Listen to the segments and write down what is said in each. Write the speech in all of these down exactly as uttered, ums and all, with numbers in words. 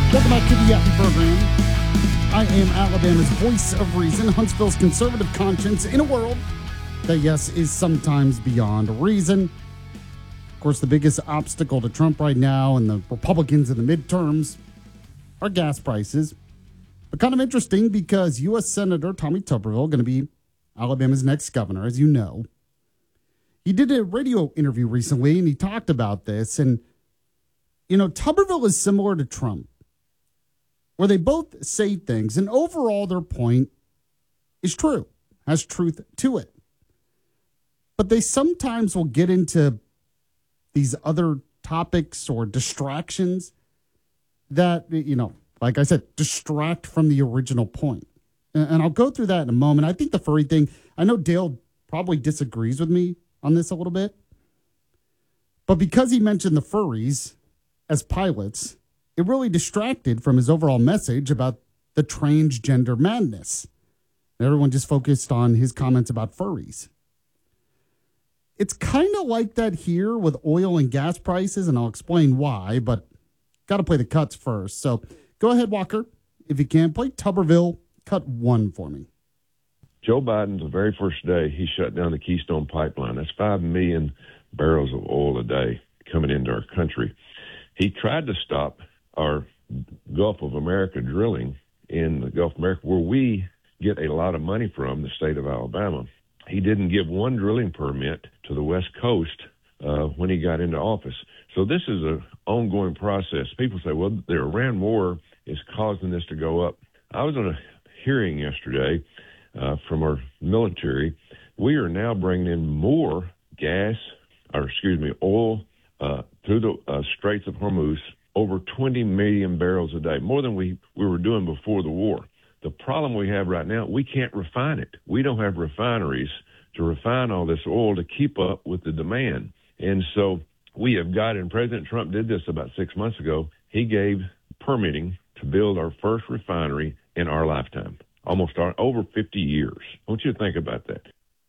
Welcome back to the Yappy program. I am Alabama's voice of reason, Huntsville's conservative conscience in a world that, yes, is sometimes beyond reason. Of course, the biggest obstacle to Trump right now and the Republicans in the midterms are gas prices. But kind of interesting because U S Senator Tommy Tuberville, going to be Alabama's next governor, as you know. He did a radio interview recently, and he talked about this. And, you know, Tuberville is similar to Trump, where they both say things, and overall their point is true, has truth to it. But they sometimes will get into these other topics or distractions that, you know, like I said, distract from the original point. And I'll go through that in a moment. I think the furry thing, I know Dale probably disagrees with me on this a little bit. But because he mentioned the furries as pilots, it really distracted from his overall message about the transgender madness. Everyone just focused on his comments about furries. It's kind of like that here with oil and gas prices, and I'll explain why, but got to play the cuts first. So go ahead, Walker. If you can, play Tuberville cut one for me. Joe Biden, the very first day, he shut down the Keystone Pipeline. That's five million barrels of oil a day coming into our country. He tried to stop our Gulf of America drilling in the Gulf of America, where we get a lot of money from, the state of Alabama. He didn't give one drilling permit to the West Coast uh, when he got into office. So this is an ongoing process. People say, well, the Iran war is causing this to go up. I was on a hearing yesterday uh, from our military. We are now bringing in more gas, or excuse me, oil uh, through the uh, Straits of Hormuz, over twenty million barrels a day, more than we, we were doing before the war. The problem we have right now, we can't refine it. We don't have refineries to refine all this oil to keep up with the demand. And so we have got, and President Trump did this about six months ago, he gave permitting to build our first refinery in our lifetime, almost our, over fifty years. I want you to think about that.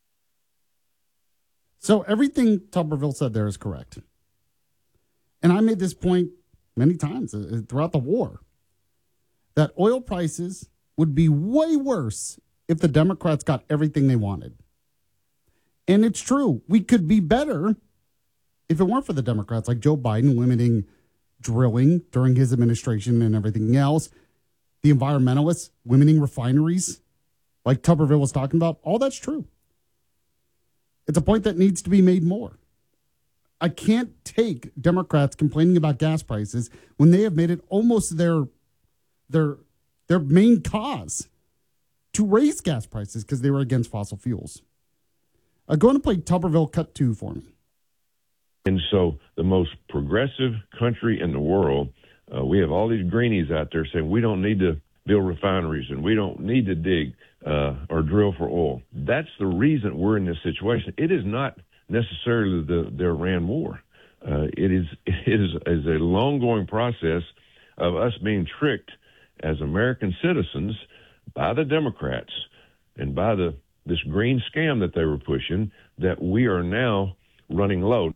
So everything Tuberville said there is correct. And I made this point many times throughout the war, that oil prices would be way worse if the Democrats got everything they wanted. And it's true. We could be better if it weren't for the Democrats, like Joe Biden limiting drilling during his administration and everything else. The environmentalists limiting refineries, like Tuberville was talking about. All that's true. It's a point that needs to be made more. I can't take Democrats complaining about gas prices when they have made it almost their their their main cause to raise gas prices because they were against fossil fuels. Uh, go on and play Tuberville cut two for me. And so the most progressive country in the world, uh, we have all these greenies out there saying we don't need to build refineries and we don't need to dig uh, or drill for oil. That's the reason we're in this situation. It is not necessarily the, the Iran war. Uh, it is it is, is a long-going process of us being tricked as American citizens by the Democrats and by the this green scam that they were pushing, that we are now running low.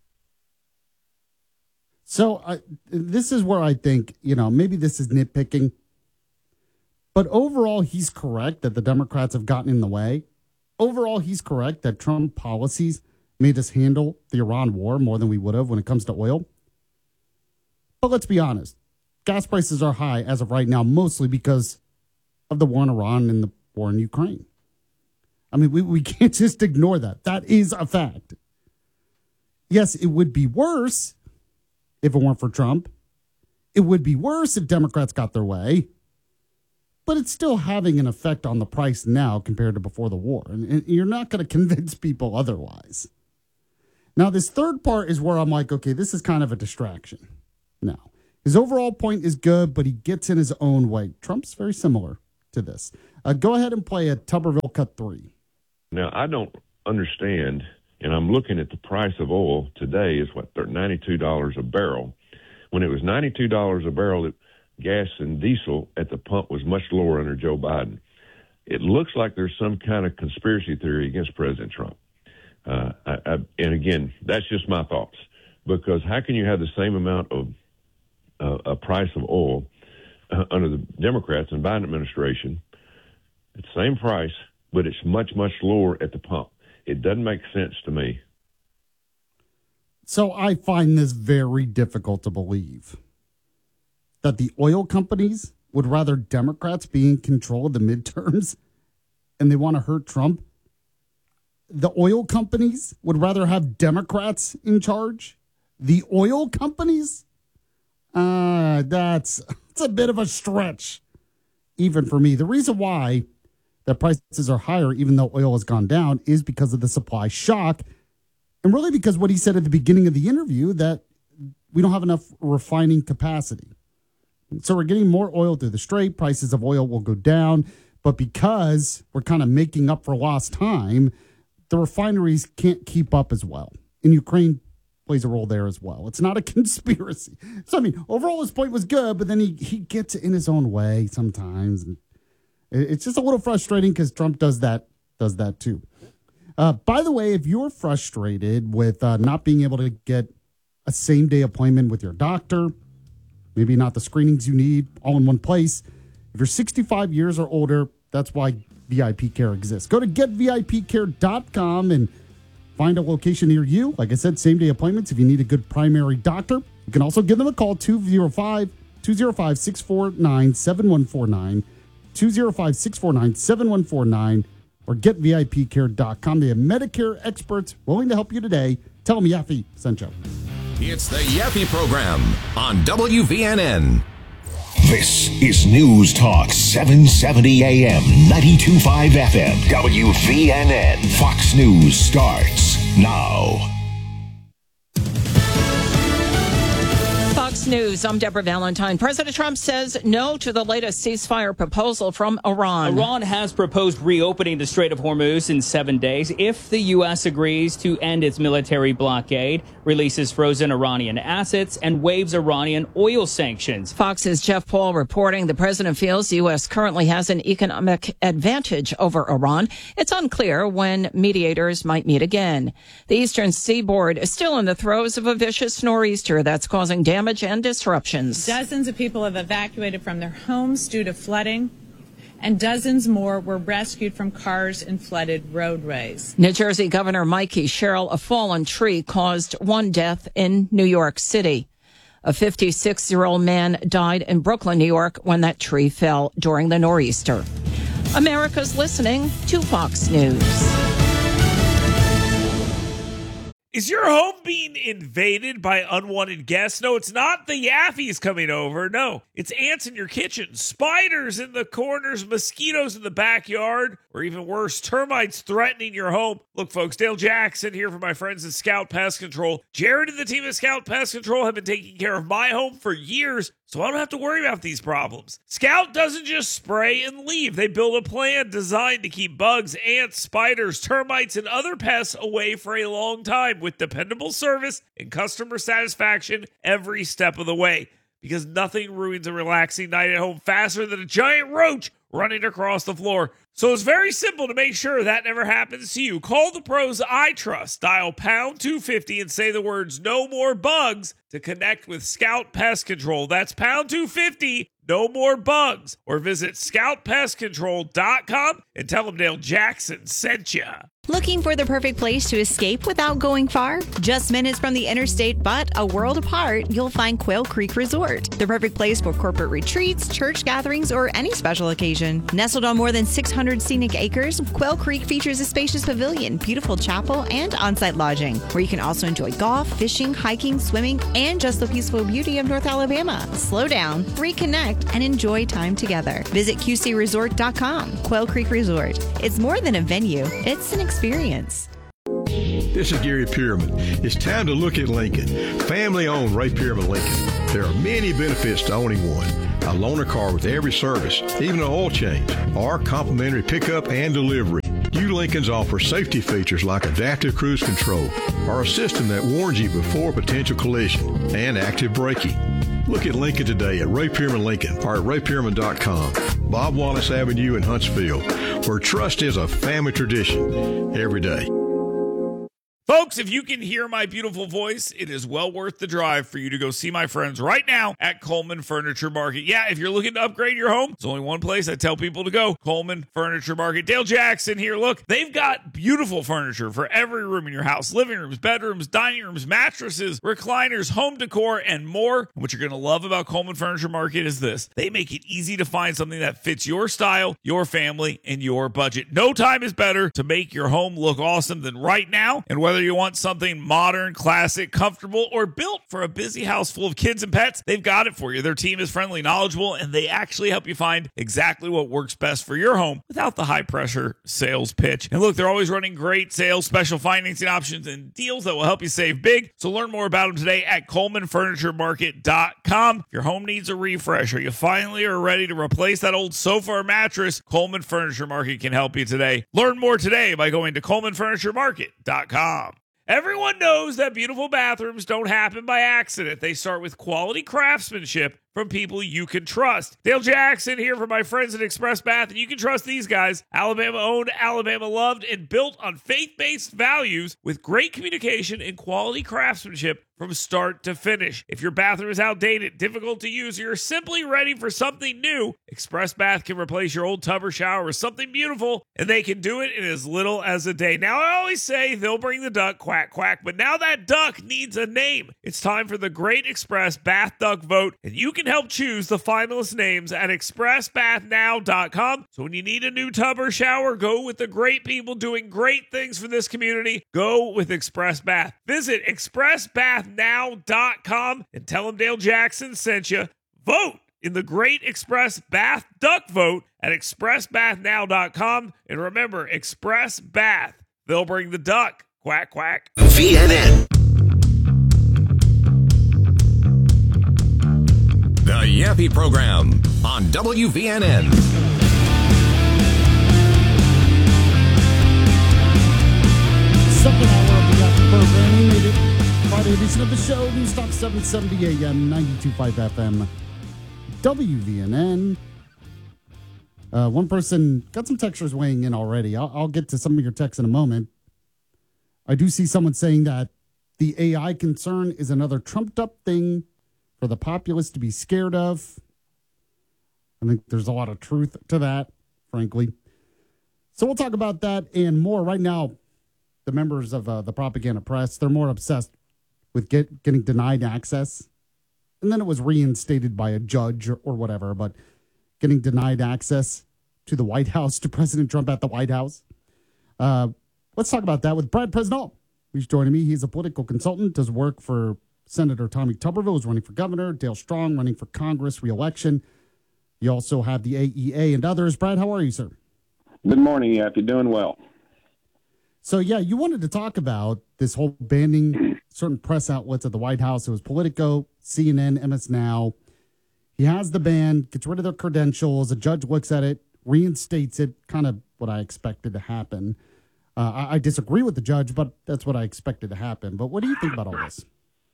So uh, this is where I think, you know, maybe this is nitpicking, but overall he's correct that the Democrats have gotten in the way. Overall, he's correct that Trump policies made us handle the Iran war more than we would have when it comes to oil. But let's be honest. Gas prices are high as of right now, mostly because of the war in Iran and the war in Ukraine. I mean, we, we can't just ignore that. That is a fact. Yes, it would be worse if it weren't for Trump. It would be worse if Democrats got their way. But it's still having an effect on the price now compared to before the war. And, and you're not going to convince people otherwise. Now, this third part is where I'm like, okay, this is kind of a distraction. Now, his overall point is good, but he gets in his own way. Trump's very similar to this. Uh, go ahead and play a Tuberville cut three. Now, I don't understand, and I'm looking at the price of oil today is what, ninety-two dollars a barrel. When it was ninety-two dollars a barrel, it, gas and diesel at the pump was much lower under Joe Biden. It looks like there's some kind of conspiracy theory against President Trump. Uh, I, I, and again, that's just my thoughts, because how can you have the same amount of uh, a price of oil uh, under the Democrats and Biden administration, it's the same price, but it's much, much lower at the pump. It doesn't make sense to me. So I find this very difficult to believe that the oil companies would rather Democrats be in control of the midterms and they want to hurt Trump. The oil companies would rather have Democrats in charge. The oil companies? Uh, that's, that's a bit of a stretch, even for me. The reason why the prices are higher, even though oil has gone down, is because of the supply shock. And really because what he said at the beginning of the interview, that we don't have enough refining capacity. So we're getting more oil through the Strait. Prices of oil will go down. But because we're kind of making up for lost time, the refineries can't keep up as well. And Ukraine plays a role there as well. It's not a conspiracy. So, I mean, overall his point was good, but then he, he gets in his own way sometimes. And it's just a little frustrating because Trump does that, does that too. Uh, by the way, if you're frustrated with uh, not being able to get a same-day appointment with your doctor, maybe not the screenings you need all in one place, if you're sixty-five years or older, that's why V I P Care exists. Go to get V I P care dot com and find a location near you. Like I said, same-day appointments if you need a good primary doctor. You can also give them a call, two oh five, two oh five, six four nine, seven one four nine, two oh five, six four nine, seven one four nine, or get V I P care dot com. They have Medicare experts willing to help you today. Tell them Yaffe sent you. It's the Yaffe Program on W V N N. This is News Talk seven seventy A M, ninety-two point five F M, W V N N. Fox News starts now. Fox News, I'm Deborah Valentine. President Trump says no to the latest ceasefire proposal from Iran. Iran has proposed reopening the Strait of Hormuz in seven days if the U S agrees to end its military blockade, releases frozen Iranian assets, and waives Iranian oil sanctions. Fox's Jeff Paul reporting the president feels the U S currently has an economic advantage over Iran. It's unclear when mediators might meet again. The eastern seaboard is still in the throes of a vicious nor'easter that's causing damage and disruptions. Dozens of people have evacuated from their homes due to flooding, and dozens more were rescued from cars in flooded roadways. New Jersey Governor Mikey Sherrill, a fallen tree caused one death in New York City. A fifty-six-year-old man died in Brooklyn, New York, when that tree fell during the nor'easter. America's listening to Fox News. Is your home being invaded by unwanted guests? No, it's not the Yaffes coming over. No, it's ants in your kitchen, spiders in the corners, mosquitoes in the backyard, or even worse, termites threatening your home. Look, folks, Dale Jackson here for my friends at Scout Pest Control. Jared and the team at Scout Pest Control have been taking care of my home for years, so I don't have to worry about these problems. Scout doesn't just spray and leave. They build a plan designed to keep bugs, ants, spiders, termites, and other pests away for a long time with dependable service and customer satisfaction every step of the way. Because nothing ruins a relaxing night at home faster than a giant roach running across the floor. So it's very simple to make sure that never happens to you. Call the pros I trust. Dial pound two fifty and say the words "no more bugs" to connect with Scout Pest Control. That's pound two fifty, no more bugs. Or visit scout pest control dot com and tell them Dale Jackson sent you. Looking for the perfect place to escape without going far? Just minutes from the interstate, but a world apart, you'll find Quail Creek Resort. The perfect place for corporate retreats, church gatherings, or any special occasion. Nestled on more than six hundred scenic acres, Quail Creek features a spacious pavilion, beautiful chapel, and on-site lodging, where you can also enjoy golf, fishing, hiking, swimming, and just the peaceful beauty of North Alabama. Slow down, reconnect, and enjoy time together. Visit Q C resort dot com. Quail Creek Resort. It's more than a venue, it's an experience. Experience. This is Gary Pierman. It's time to look at Lincoln. Family-owned Ray Pierman Lincoln. There are many benefits to owning one. A loaner car with every service, even an oil change, or complimentary pickup and delivery. New Lincolns offer safety features like adaptive cruise control, or a system that warns you before potential collision, and active braking. Look at Lincoln today at Ray Pierman Lincoln or at ray pierman dot com. Bob Wallace Avenue in Huntsville, where trust is a family tradition every day. Folks, if you can hear my beautiful voice, it is well worth the drive for you to go see my friends right now at Coleman Furniture Market. Yeah, if you're looking to upgrade your home, there's only one place I tell people to go, Coleman Furniture Market. Dale Jackson here. Look, they've got beautiful furniture for every room in your house, living rooms, bedrooms, dining rooms, mattresses, recliners, home decor, and more. And what you're going to love about Coleman Furniture Market is this. They make it easy to find something that fits your style, your family, and your budget. No time is better to make your home look awesome than right now. And whether you want something modern, classic, comfortable, or built for a busy house full of kids and pets, they've got it for you. Their team is friendly, knowledgeable, and they actually help you find exactly what works best for your home without the high-pressure sales pitch. And look, they're always running great sales, special financing options, and deals that will help you save big. So learn more about them today at Coleman Furniture Market dot com. If your home needs a refresh or you finally are ready to replace that old sofa or mattress, Coleman Furniture Market can help you today. Learn more today by going to Coleman Furniture Market dot com. Everyone knows that beautiful bathrooms don't happen by accident. They start with quality craftsmanship from people you can trust. Dale Jackson here for my friends at Express Bath, and you can trust these guys. Alabama owned, Alabama loved, and built on faith-based values with great communication and quality craftsmanship from start to finish. If your bathroom is outdated, difficult to use, or you're simply ready for something new, Express Bath can replace your old tub or shower with something beautiful, and they can do it in as little as a day. Now, I always say they'll bring the duck, quack, quack, but now that duck needs a name. It's time for the Great Express Bath Duck Vote, and you can help choose the finalist names at express bath now dot com. So when you need a new tub or shower, go with the great people doing great things for this community. Go with Express Bath. Visit express bath now dot com and tell them Dale Jackson sent you. Vote in the Great Express Bath Duck Vote at express bath now dot com. And remember, Express Bath. They'll bring the duck. Quack, quack. V N N. The Yappy Program on W V N N. Second hour of the Yappy Program. We made it. Friday edition of the show. News Talk seven seventy A M, ninety-two point five F M, W V N N. Uh, one person got some textures weighing in already. I'll, I'll get to some of your texts in a moment. I do see someone saying that the A I concern is another trumped up thing for the populace to be scared of. I think there's a lot of truth to that, frankly. So we'll talk about that and more. Right now, the members of uh, the propaganda press, they're more obsessed with get, getting denied access. And then it was reinstated by a judge or, or whatever, but getting denied access to the White House, to President Trump at the White House. Uh, let's talk about that with Brad Presnell. He's joining me. He's a political consultant, does work for Senator Tommy Tuberville, who's running for governor, Dale Strong running for Congress re-election. You also have the A E A and others. Brad, how are you, sir? Good morning, Yap. You're doing well. So, yeah, you wanted to talk about this whole banning certain press outlets at the White House. It was Politico, C N N, M S Now. He has the ban, gets rid of their credentials. A judge looks at it, reinstates it, kind of what I expected to happen. Uh, I, I disagree with the judge, but that's what I expected to happen. But what do you think about all this?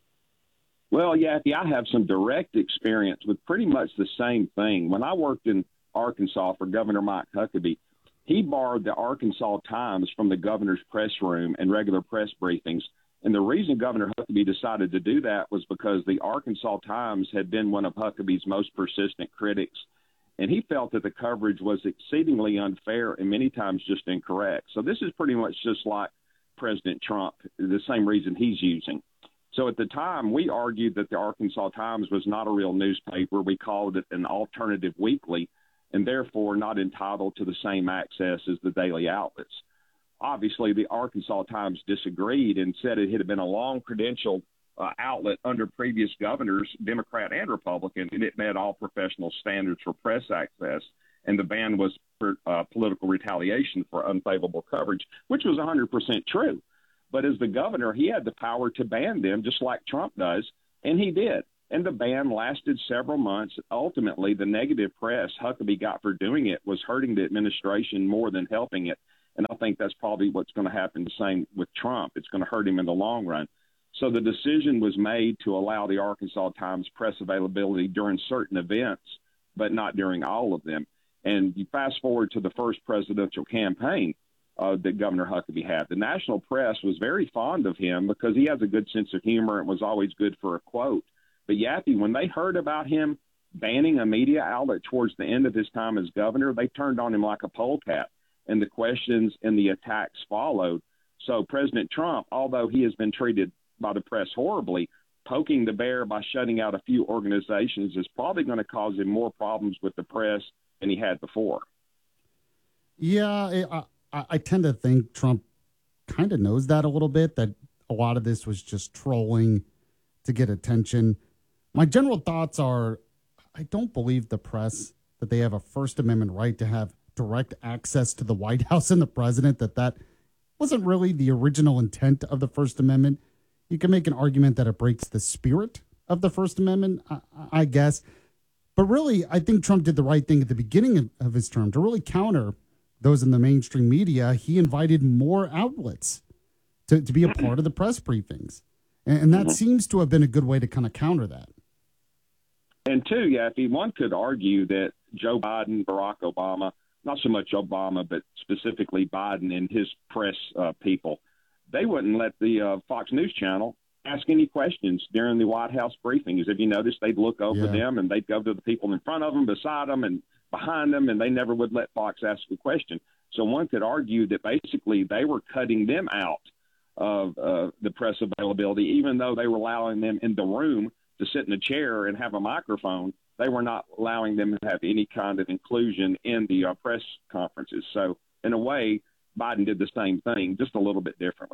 Well, Yappy, I have some direct experience with pretty much the same thing. When I worked in Arkansas for Governor Mike Huckabee, he borrowed the Arkansas Times from the governor's press room and regular press briefings. And the reason Governor Huckabee decided to do that was because the Arkansas Times had been one of Huckabee's most persistent critics. And he felt that the coverage was exceedingly unfair and many times just incorrect. So this is pretty much just like President Trump, the same reason he's using. So at the time, we argued that the Arkansas Times was not a real newspaper. We called it an alternative weekly and therefore not entitled to the same access as the daily outlets. Obviously, the Arkansas Times disagreed and said it had been a long-credentialed uh, outlet under previous governors, Democrat and Republican, and it met all professional standards for press access, and the ban was for uh, political retaliation for unfavorable coverage, which was one hundred percent true. But as the governor, he had the power to ban them, just like Trump does, and he did. And the ban lasted several months. Ultimately, the negative press Huckabee got for doing it was hurting the administration more than helping it. And I think that's probably what's going to happen the same with Trump. It's going to hurt him in the long run. So the decision was made to allow the Arkansas Times press availability during certain events, but not during all of them. And you fast forward to the first presidential campaign, uh, that Governor Huckabee had. The national press was very fond of him because he has a good sense of humor and was always good for a quote. But Yaffe, when they heard about him banning a media outlet towards the end of his time as governor, they turned on him like a polecat, and the questions and the attacks followed. So President Trump, although he has been treated by the press horribly, poking the bear by shutting out a few organizations is probably going to cause him more problems with the press than he had before. Yeah, I, I tend to think Trump kind of knows that a little bit, that a lot of this was just trolling to get attention. My general thoughts are, I don't believe the press that they have a First Amendment right to have direct access to the White House and the president, that that wasn't really the original intent of the First Amendment. You can make an argument that it breaks the spirit of the First Amendment, I, I guess. But really, I think Trump did the right thing at the beginning of, of his term to really counter those in the mainstream media. He invited more outlets to, to be a part of the press briefings. And, and that mm-hmm. seems to have been a good way to kind of counter that. And two, Yaffe, one could argue that Joe Biden, Barack Obama, not so much Obama, but specifically Biden and his press uh, people, they wouldn't let the uh, Fox News Channel ask any questions during the White House briefings. If you notice, they'd look over yeah. them and they'd go to the people in front of them, beside them, and behind them, and they never would let Fox ask a question. So one could argue that basically they were cutting them out of uh, the press availability, even though they were allowing them in the room to sit in a chair and have a microphone. They were not allowing them to have any kind of inclusion in the uh, press conferences. So in a way, Biden did the same thing, just a little bit differently.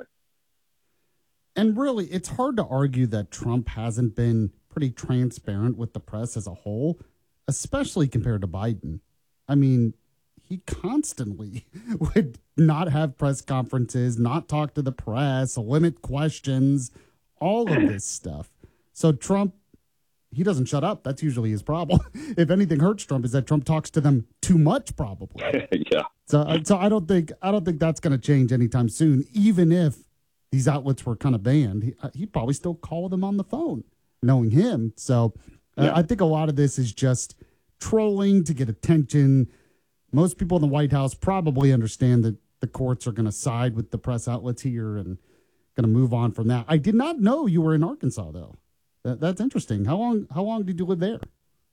And really, it's hard to argue that Trump hasn't been pretty transparent with the press as a whole, especially compared to Biden. I mean, he constantly would not have press conferences, not talk to the press, limit questions, all of this stuff. So Trump, he doesn't shut up. That's usually his problem. If anything hurts Trump, is that Trump talks to them too much, probably. yeah. So, so I don't think I don't think that's going to change anytime soon. Even if these outlets were kind of banned, he, he'd probably still call them on the phone, knowing him. So, uh, yeah. I think a lot of this is just trolling to get attention. Most people in the White House probably understand that the courts are going to side with the press outlets here and going to move on from that. I did not know you were in Arkansas, though. That, that's interesting. How long? How long did you live there?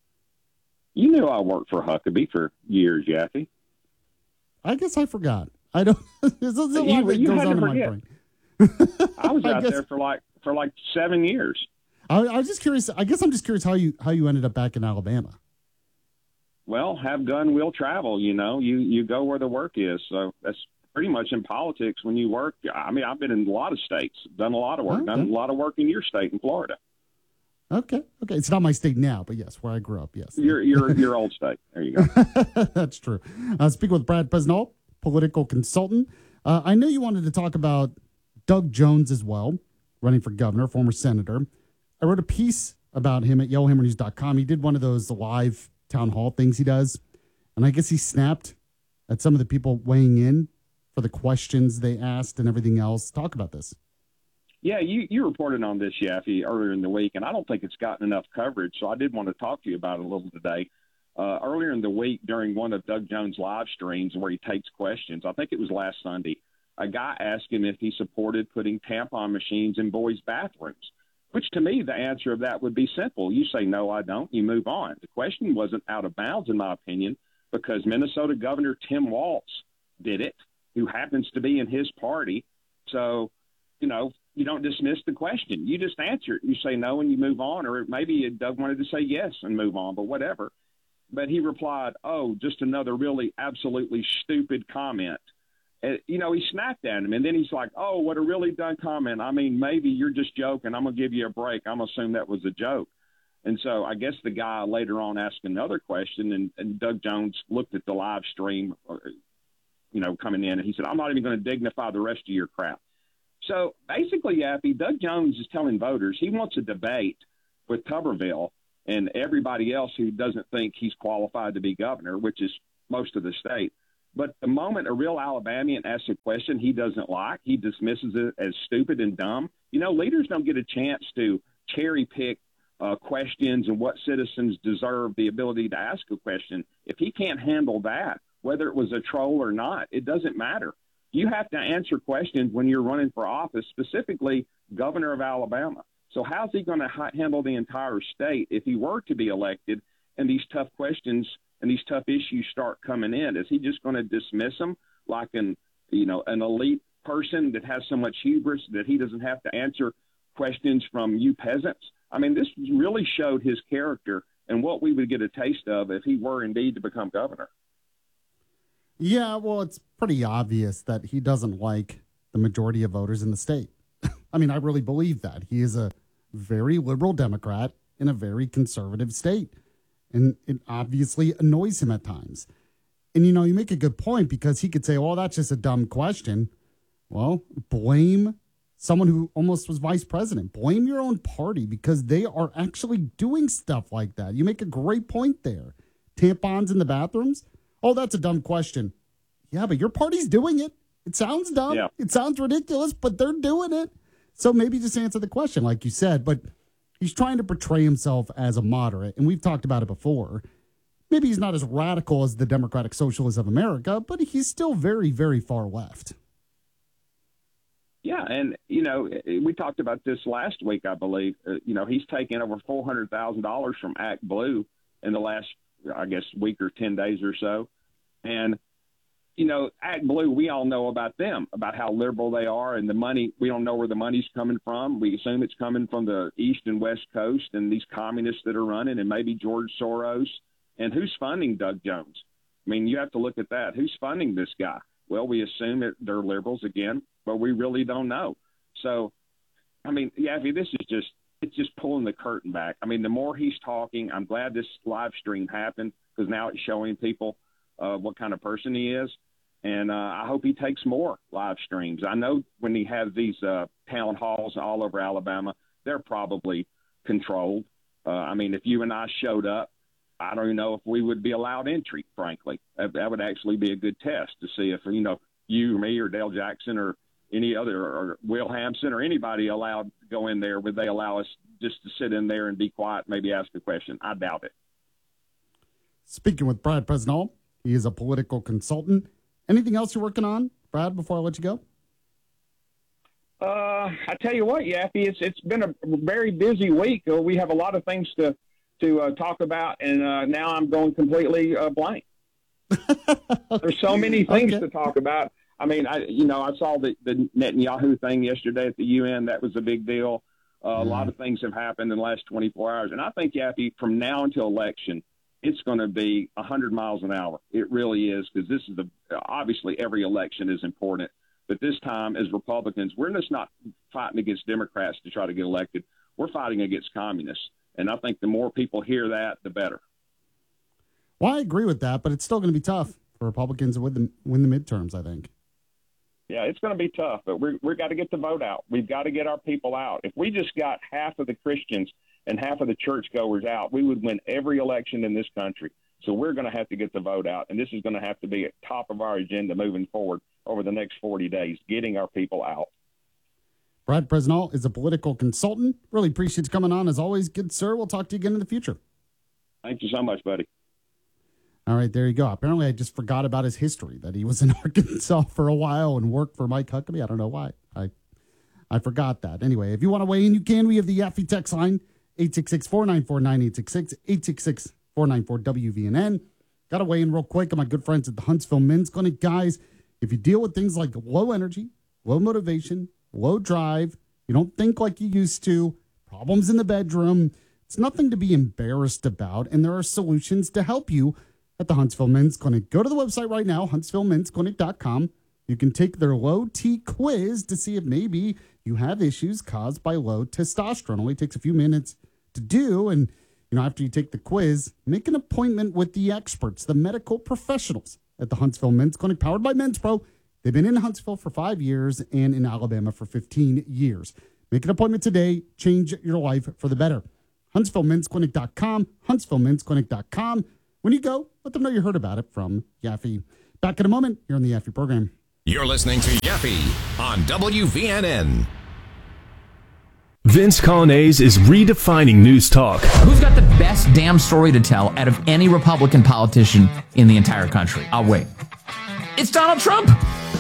You knew I worked for Huckabee for years, Yaffe. I guess I forgot. I don't. There's a lot you that you goes had on to in my forget. brain. I was I out guess, there for like for like seven years. I, I was just curious. I guess I'm just curious how you how you ended up back in Alabama. Well, have gun will travel. You know, you you go where the work is. So that's pretty much in politics when you work. I mean, I've been in a lot of states, done a lot of work, Okay. done a lot of work in your state in Florida. Okay, okay. It's not my state now, but yes, where I grew up, yes. Your your your old state. There you go. That's true. Uh, speaking with Brad Pesnall, political consultant. Uh, I know you wanted to talk about Doug Jones as well, running for governor, former senator. I wrote a piece about him at yellow hammer news dot com. He did one of those live town hall things he does, and I guess he snapped at some of the people weighing in for the questions they asked and everything else. Talk about this. Yeah, you, you reported on this, Yaffe, earlier in the week, and I don't think it's gotten enough coverage, so I did want to talk to you about it a little today. Uh, earlier in the week, during one of Doug Jones' live streams where he takes questions, I think it was last Sunday, a guy asked him if he supported putting tampon machines in boys' bathrooms, which to me, the answer of that would be simple. You say, no, I don't. You move on. The question wasn't out of bounds, in my opinion, because Minnesota Governor Tim Walz did it, who happens to be in his party. So, you know, you don't dismiss the question. You just answer it. You say no and you move on, or maybe Doug wanted to say yes and move on, but whatever. But he replied, oh, just another really absolutely stupid comment. And, you know, he snapped at him, and then he's like, oh, what a really dumb comment. I mean, maybe you're just joking. I'm going to give you a break. I'm going to assume that was a joke. And so I guess the guy later on asked another question, and, and Doug Jones looked at the live stream, you know, coming in, and he said, I'm not even going to dignify the rest of your crap. So basically, Yaffe, Doug Jones is telling voters he wants a debate with Tuberville and everybody else who doesn't think he's qualified to be governor, which is most of the state. But the moment a real Alabamian asks a question he doesn't like, he dismisses it as stupid and dumb. You know, leaders don't get a chance to cherry pick uh, questions and what citizens deserve the ability to ask a question. If he can't handle that, whether it was a troll or not, it doesn't matter. you have to answer questions when you're running for office, specifically governor of Alabama. So how's he going to ha- handle the entire state if he were to be elected and these tough questions and these tough issues start coming in? Is he just going to dismiss them like an, you know, an elite person that has so much hubris that he doesn't have to answer questions from you peasants? I mean, this really showed his character and what we would get a taste of if he were indeed to become governor. Yeah, well, it's pretty obvious that he doesn't like the majority of voters in the state. I mean, I really believe that. He is a very liberal Democrat in a very conservative state, and it obviously annoys him at times. And, you know, you make a good point because he could say, well, that's just a dumb question. Well, blame someone who almost was vice president. Blame your own party because they are actually doing stuff like that. You make a great point there. Tampons in the bathrooms? Oh, that's a dumb question. Yeah, but your party's doing it. It sounds dumb. Yeah. It sounds ridiculous, but they're doing it. So maybe just answer the question, like you said. But he's trying to portray himself as a moderate, and we've talked about it before. Maybe he's not as radical as the Democratic Socialists of America, but he's still very, very far left. Yeah, and, you know, we talked about this last week, I believe. Uh, you know, he's taken over four hundred thousand dollars from Act Blue in the last, I guess, week or ten days or so. And, you know, Act Blue, we all know about them, about how liberal they are, and the money, we don't know where the money's coming from. We assume it's coming from the East and West Coast and these communists that are running, and maybe George Soros. And who's funding Doug Jones? I mean, you have to look at that. Who's funding this guy? Well, we assume that they're liberals again, but we really don't know. So, I mean, Yaffe, this is just, it's just pulling the curtain back. I mean, the more he's talking, I'm glad this live stream happened because now it's showing people uh, what kind of person he is. And uh, I hope he takes more live streams. I know when he has these uh, town halls all over Alabama, they're probably controlled. Uh, I mean, if you and I showed up, I don't even know if we would be allowed entry, frankly. That, that would actually be a good test to see if, you know, you or me or Dale Jackson or any other, or Will Hampson or anybody allowed to go in there. Would they allow us just to sit in there and be quiet, maybe ask a question? I doubt it. Speaking with Brad Presnell, he is a political consultant. Anything else you're working on, Brad, before I let you go? Uh, I tell you what, Yaffe, it's it's been a very busy week. Uh, we have a lot of things to to uh, talk about, and uh, now I'm going completely uh, blank. There's so many things okay. to talk about. I mean, I you know, I saw the, the Netanyahu thing yesterday at the U N. That was a big deal. Uh, mm. A lot of things have happened in the last twenty-four hours. And I think, Yaffe, from now until election, it's going to be one hundred miles an hour. It really is, because this is the obviously every election is important. But this time, as Republicans, we're just not fighting against Democrats to try to get elected. We're fighting against communists. And I think the more people hear that, the better. Well, I agree with that, but it's still going to be tough for Republicans to win the, win the midterms, I think. Yeah, it's going to be tough, but we're, we've got to get the vote out. We've got to get our people out. If we just got half of the Christians and half of the churchgoers out, we would win every election in this country. So we're going to have to get the vote out, and this is going to have to be at top of our agenda moving forward over the next forty days, getting our people out. Brad Presnell is a political consultant. Really appreciate you coming on. As always, good sir. We'll talk to you again in the future. Thank you so much, buddy. All right, there you go. Apparently, I just forgot about his history, that he was in Arkansas for a while and worked for Mike Huckabee. I don't know why. I I forgot that. Anyway, if you want to weigh in, you can. We have the Yaffe text line, eight six six, four nine four, nine eight six six, eight six six, four nine four, W V N N. Got to weigh in real quick on my good friends at the Huntsville Men's Clinic. Guys, if you deal with things like low energy, low motivation, low drive, you don't think like you used to, problems in the bedroom, it's nothing to be embarrassed about, and there are solutions to help you at the Huntsville Men's Clinic. Go to the website right now, huntsville men's clinic dot com. You can take their low T quiz to see if maybe you have issues caused by low testosterone. It only takes a few minutes to do, and you know, after you take the quiz, make an appointment with the experts, the medical professionals at the Huntsville Men's Clinic, powered by Men's Pro. They've been in Huntsville for five years and in Alabama for fifteen years. Make an appointment today. Change your life for the better. huntsville men's clinic dot com, huntsville men's clinic dot com. When you go, let them know you heard about it from Yaffe. Back in a moment here on the Yaffe program. You're listening to Yaffe on W V N N. Vince Colonnese is redefining news talk. Who's got the best damn story to tell out of any Republican politician in the entire country? I'll wait. It's Donald Trump.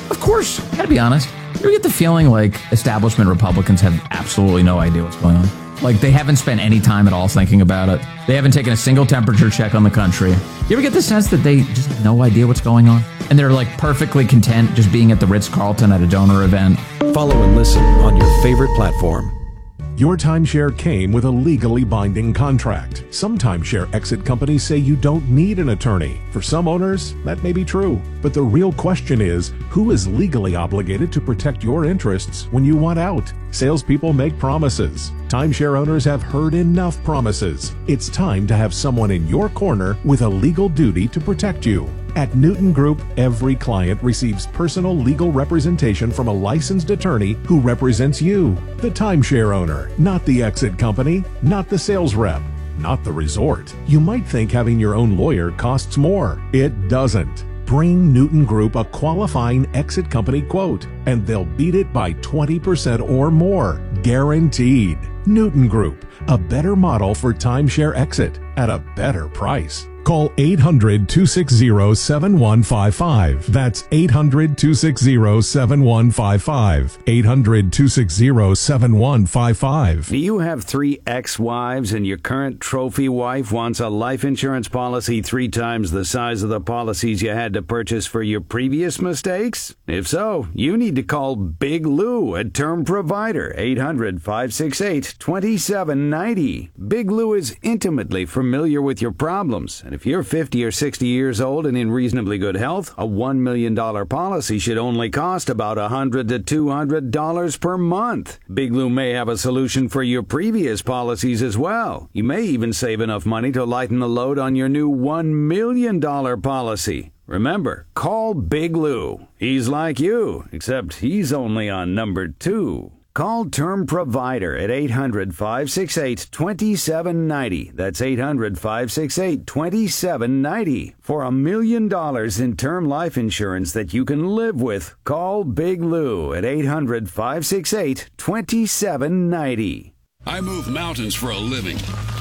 Of course. Gotta be honest. You ever get the feeling like establishment Republicans have absolutely no idea what's going on? Like they haven't spent any time at all thinking about it. They haven't taken a single temperature check on the country. You ever get the sense that they just have no idea what's going on? And they're like perfectly content just being at the Ritz-Carlton at a donor event? Follow and listen on your favorite platform. Your timeshare came with a legally binding contract. Some timeshare exit companies say you don't need an attorney. For some owners, that may be true. But the real question is, who is legally obligated to protect your interests when you want out? Salespeople make promises. Timeshare owners have heard enough promises. It's time to have someone in your corner with a legal duty to protect you. At Newton Group, every client receives personal legal representation from a licensed attorney who represents you, the timeshare owner, not the exit company, not the sales rep, not the resort. You might think having your own lawyer costs more. It doesn't. Bring Newton Group a qualifying exit company quote, and they'll beat it by twenty percent or more, guaranteed. Newton Group, a better model for timeshare exit at a better price. Call eight hundred, two six zero, seven one five five. That's eight hundred, two six zero, seven one five five. eight hundred, two six zero, seven one five five. Do you have three ex-wives and your current trophy wife wants a life insurance policy three times the size of the policies you had to purchase for your previous mistakes? If so, you need to call Big Lou, a term provider. eight hundred, five six eight, two seven nine zero. Big Lou is intimately familiar with your problems. And if you're fifty or sixty years old and in reasonably good health, a one million dollars policy should only cost about one hundred to two hundred dollars per month. Big Lou may have a solution for your previous policies as well. You may even save enough money to lighten the load on your new one million dollars policy. Remember, call Big Lou. He's like you, except he's only on number two. Call Term Provider at eight hundred, five six eight, two seven nine zero. That's eight hundred, five six eight, two seven nine zero. For a million dollars in term life insurance that you can live with, call Big Lou at eight hundred, five six eight, two seven nine zero. I move mountains for a living.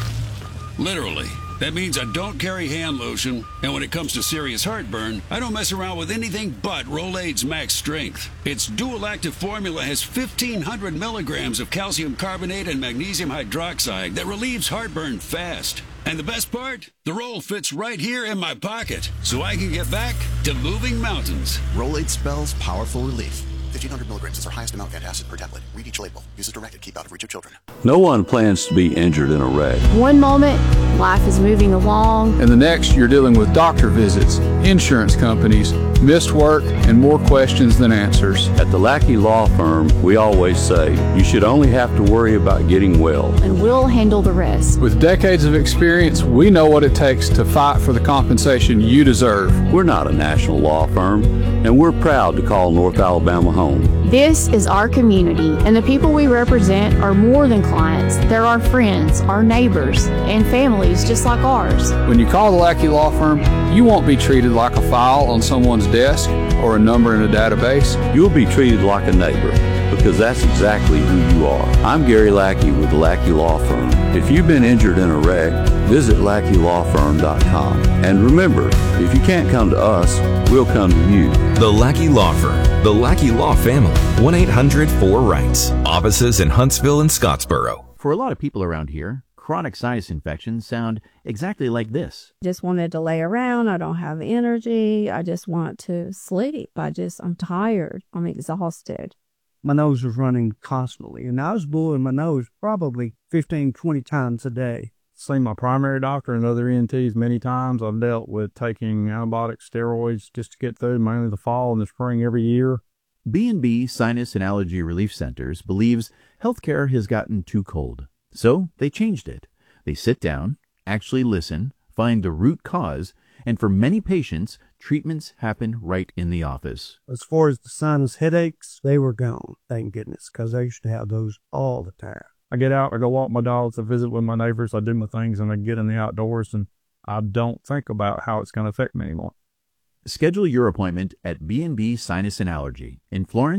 Literally. That means I don't carry hand lotion, and when it comes to serious heartburn, I don't mess around with anything but Rolaids Max Strength. Its dual-active formula has fifteen hundred milligrams of calcium carbonate and magnesium hydroxide that relieves heartburn fast. And the best part? The roll fits right here in my pocket, so I can get back to moving mountains. Rolaids spells powerful relief. fifteen hundred milligrams is our highest amount of antacid per tablet. Read each label. Use as directed. Keep out of reach of children. No one plans to be injured in a wreck. One moment, life is moving along. And the next, you're dealing with doctor visits, insurance companies, missed work, and more questions than answers. At the Lackey Law Firm, we always say, you should only have to worry about getting well. And we'll handle the rest. With decades of experience, we know what it takes to fight for the compensation you deserve. We're not a national law firm, and we're proud to call North Alabama home. This is our community, and the people we represent are more than clients. They're our friends, our neighbors, and families just like ours. When you call the Lackey Law Firm, you won't be treated like a file on someone's desk or a number in a database. You'll be treated like a neighbor, because that's exactly who you are. I'm Gary Lackey with the Lackey Law Firm. If you've been injured in a wreck, visit lackey law firm dot com. And remember, if you can't come to us, we'll come to you. The Lackey Law Firm. The Lackey Law Family. one eight hundred four rights. Offices in Huntsville and Scottsboro. For a lot of people around here, chronic sinus infections sound exactly like this. Just wanted to lay around. I don't have energy. I just want to sleep. I just, I'm tired. I'm exhausted. My nose was running constantly, and I was blowing my nose probably fifteen, twenty times a day. Seen my primary doctor and other E N Ts many times. I've dealt with taking antibiotics, steroids just to get through mainly the fall and the spring every year. B and B Sinus and Allergy Relief Centers believes healthcare has gotten too cold. So they changed it. They sit down, actually listen, find the root cause, and for many patients, treatments happen right in the office. As far as the sinus headaches, they were gone, thank goodness, because I used to have those all the time. I get out, I go walk my dogs, I visit with my neighbors, I do my things, and I get in the outdoors, and I don't think about how it's going to affect me anymore. Schedule your appointment at B and B Sinus and Allergy in Florence.